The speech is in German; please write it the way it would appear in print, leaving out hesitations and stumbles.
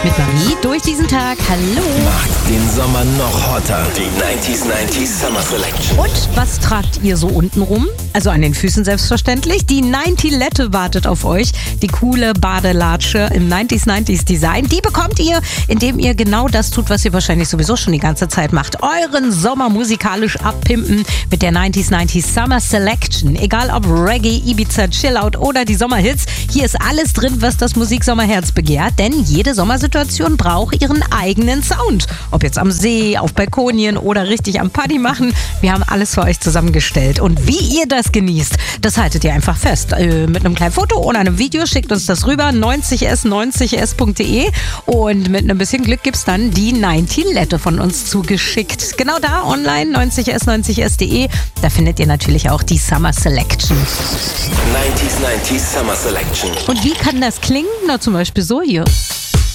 mit Marie durch diesen Tag. Hallo. Macht den Sommer noch hotter. Die 90s Summer Selection. Und was tragt ihr so unten rum? Also an den Füßen selbstverständlich. Die 90lette wartet auf euch. Die coole Badelatsche im 90s Design. Die bekommt ihr, indem ihr genau das tut, was ihr wahrscheinlich sowieso schon die ganze Zeit macht. Euren Sommer musikalisch abpimpen mit der 90s Summer Selection. Egal ob Reggae, Ibiza, Chillout oder die Sommerhits. Hier ist alles drin, was das Musiksommerherz begehrt. Denn jede Sommersituation braucht ihren eigenen Sound. Ob jetzt am See, auf Balkonien oder richtig am Party machen. Wir haben alles für euch zusammengestellt. Und wie ihr das genießt, das haltet ihr einfach fest. Mit einem kleinen Foto oder einem Video schickt uns das rüber. 90s90s.de und mit ein bisschen Glück gibt's dann die 90lette von uns zugeschickt. Genau da online 90s90s.de. Da findet ihr natürlich auch die Summer Selection. 90s Summer Selection. Und wie kann das klingen? Na, zum Beispiel so hier.